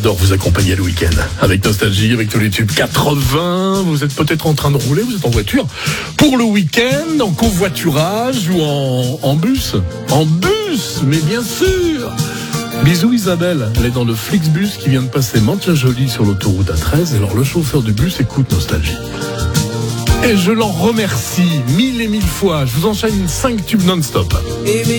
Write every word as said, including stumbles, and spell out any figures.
J'adore vous accompagner le week-end avec Nostalgie, avec tous les tubes quatre-vingts. Vous êtes peut-être en train de rouler, vous êtes en voiture pour le week-end, en covoiturage ou en, en bus. En bus, mais bien sûr. Bisous Isabelle, elle est dans le Flixbus qui vient de passer Mantes-la-Jolie sur l'autoroute A treize. Alors le chauffeur du bus écoute Nostalgie. Et je l'en remercie mille et mille fois. Je vous enchaîne cinq tubes non-stop.